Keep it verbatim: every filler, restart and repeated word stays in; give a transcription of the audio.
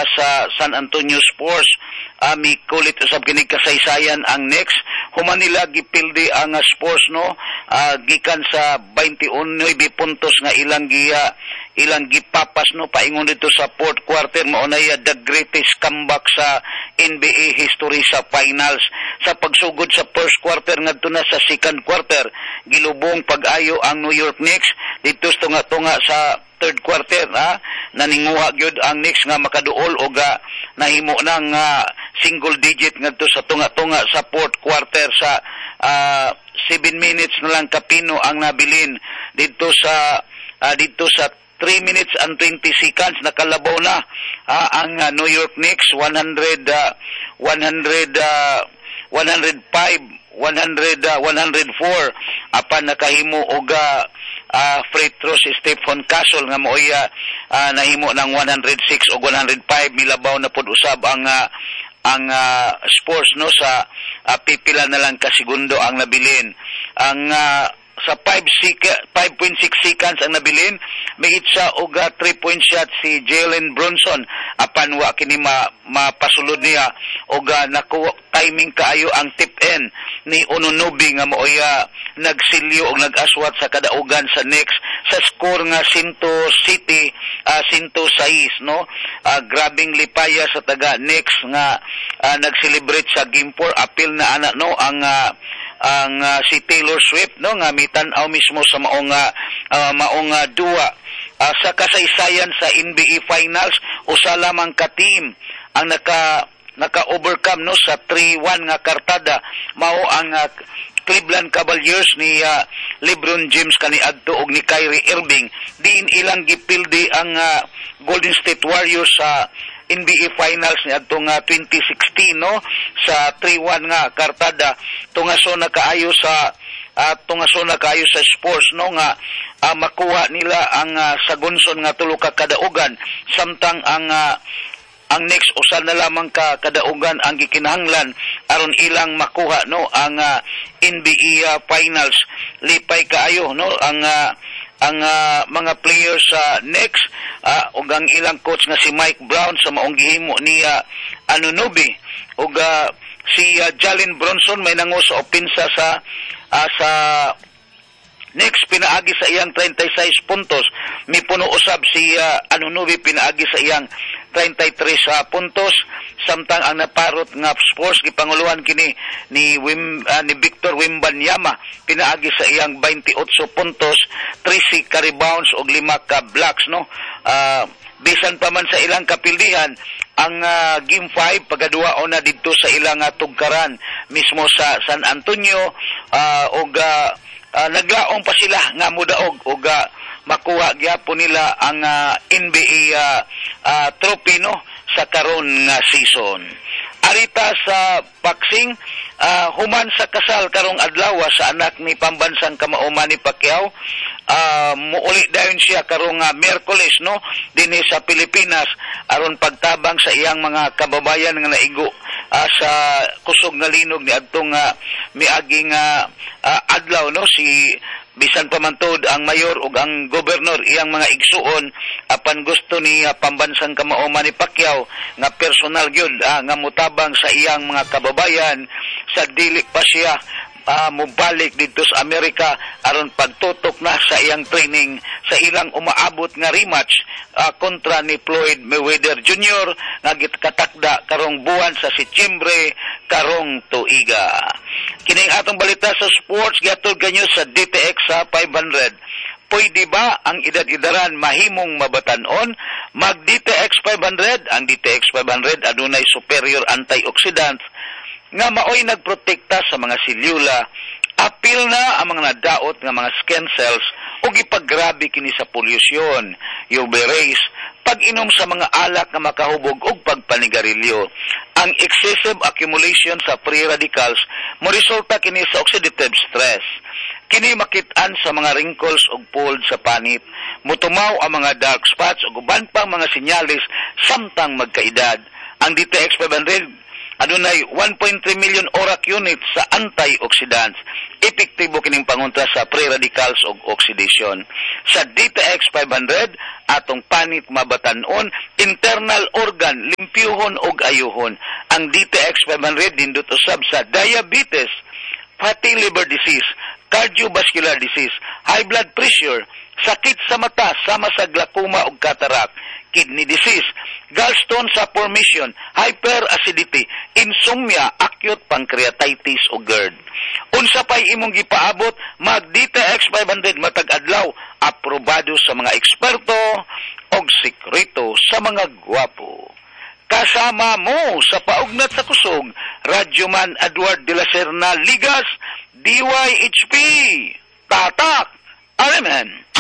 sa San Antonio Spurs. Uh, may kulit usab kini kasaysayan ang Knicks. Human nila gipildi ang uh, Spurs no, uh, gikan sa twenty-nine puntos nga ilang giya ilang gipapas no paingon dito sa fourth quarter. Mao na ya the greatest comeback sa N B A history sa finals. Sa pagsugod sa first quarter ngadto na sa second quarter, gilubong pag-ayo ang New York Knicks dito tunga-tunga sa third quarter. Ha, naninguha gyud ang Knicks nga makaduol og uh, nahimo nang uh, single digit ngadto sa tunga-tunga sa fourth quarter. Sa uh, seven minutes na lang kapino ang nabilin dito sa uh, dito sa three minutes and twenty seconds nakalabaw na uh, ang uh, New York Knicks one hundred uh, one hundred uh, one hundred five one hundred uh, one hundred four apan nakahimo og uh, uh, free throw si Stephen Castle nga mo'y uh, uh, nahimo ng one hundred six o one hundred five. Milabaw na pud usab ang uh, ang uh, Spurs no sa uh, pipila na lang ka segundo ang nabilin. Ang uh, sa five point six seconds ang nabilin, mihit sa og uh, three point shot si Jalen Brunson apan wa kini ma, mapasulod niya og uh, naku timing kaayo ang tip end ni Onunobi nga mo'y uh, nagsilyo og nag-aswat sa kadaugan sa Knicks sa score nga Sinto City uh, Sinto sais no. Uh, grabing lipaya sa taga Knicks nga uh, nag-celebrate sa game four. Apil na ana no ang uh, ang uh, si Taylor Swift no nga mitan-aw mismo sa maong uh, uh, maong uh, duwa uh, sa kasaysayan sa N B A Finals. Usa lamang ka team ang naka naka-overcome no sa three one nga kartada, mao ang uh, Cleveland Cavaliers ni uh, LeBron James kaniadto og ni Kyrie Irving. Diin ilang gipildi ang uh, Golden State Warriors sa N B A Finals ni adtong uh, twenty sixteen no sa three one nga kartada. Tungaso na kaayo sa uh, tungaso na kaayo sa Spurs no nga uh, makuha nila ang uh, sagunson nga tulo ka kadaugan, samtang ang uh, ang next usa na lamang ka kadaugan ang gikinahanglan aron ilang makuha no ang uh, N B A uh, Finals. Lipay kaayo no ang uh, ang uh, mga players sa uh, next uh, ug ang ilang coach nga si Mike Brown sa maong gihimo ni uh, Anunoby ug uh, si uh, Jalen Brunson may nangu sa opensa sa uh, sa next pinaagi sa iyang thirty-six puntos. Mipuno usab si uh, Anunoby pinaagi sa iyang thirty-three uh, puntos, samtang ang naparot nga Spurs gipanguluhan kini ni Wim, uh, ni Victor Wembanyama pinaagi sa iyang twenty-eight puntos, three ka rebounds ug lima ka blocks no. Uh, bisan pa man sa ilang kapildihan ang uh, game five pagaduwa na didto sa ilang uh, tugkaran mismo sa San Antonio uh, ug uh, uh, naglaong pa sila nga mudaog ug uh, makuha gyapon nila ang uh, N B A uh, uh, trophy no sa karon nga season. Arita sa boxing, uh, human sa kasal karong adlaw sa anak ni pambansang kamao Manny Pacquiao, uh, muuli dayon siya karong uh, Miyerkules no dinhi sa Pilipinas aron pagtabang sa iyang mga kababayan nga naigo uh, sa kusog nga linog ni adtong uh, miaging uh, uh, adlaw no. Si bisan pa man tod ang mayor ug ang gobernador iyang mga igsuon apan gusto ni uh, pambansang kamao Manny Pacquiao nga personal gyud uh, nga mutabang sa iyang mga kababayan sa dili pa siya uh, mubalik dito sa Amerika aron pagtutok na sa iyang training sa ilang umaabot nga rematch uh, kontra ni Floyd Mayweather Junior nga gitkatakda karong buwan sa Setyembre karong tuiga. Kining atong balita sa sports giatod kanyo sa D T X sa five hundred. Pwede ba ang edad-edaran mahimong mabatan-on? Mag D T X five hundred, ang D T X five hundred adunay superior antioxidants nga maoy nagprotekta sa mga selyula, apil na ang mga nadaot nga mga skin cells ug ipaggrabe kini sa polusyon, U V rays, pag-inom sa mga alak nga makahubog ug pagpanigarilyo. Ang excessive accumulation sa free radicals mo resulta kini sa oxidative stress. Kini makit-an sa mga wrinkles ug fold sa panit, mutumaw ang mga dark spots ug uban pang mga sinyalis samtang magkaedad. Ang D T X five hundred adunay one point three million ORAC units sa antioxidants. Epektibo kining pangontra sa free radicals ug oxidation. Sa D T X five hundred, atong panit mabatan-on, internal organ, limpyuhon ug ayuhon. Ang D T X five hundred dindot usab sa diabetes, fatty liver disease, cardiovascular disease, high blood pressure, sakit sa mata sama sa glaucoma ug cataract, kidney disease, gallstone sa formation, hyperacidity, insomnia, acute pancreatitis o GERD. Unsa pay imong gipaabot, mag D T X five hundred matag adlaw, aprobado sa mga eksperto og sekreto sa mga gwapo. Kasama mo sa paugnat sa kusog, Radyoman Edward de la Serna Ligas, D Y H P, Tatak, Amen.